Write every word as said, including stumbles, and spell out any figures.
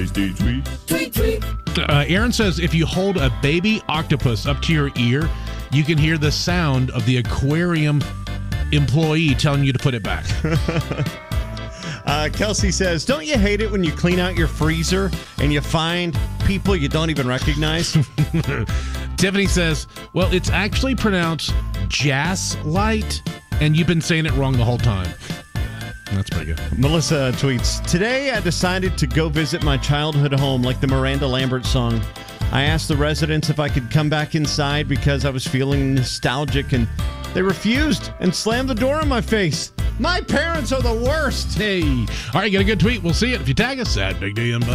Tweet, tweet. Uh, Aaron says if you hold a baby octopus up to your ear, you can hear the sound of the aquarium employee telling you to put it back. uh, Kelsey says, don't you hate it when you clean out your freezer and you find people you don't even recognize? Tiffany says, well, it's actually pronounced Jas Light, and you've been saying it wrong the whole time. That's pretty good. Melissa tweets, today I decided to go visit my childhood home like the Miranda Lambert song. I asked the residents if I could come back inside because I was feeling nostalgic, and they refused and slammed the door in my face. My parents are the worst. Hey. All right, get a good tweet. We'll see it if you tag us at Big D M.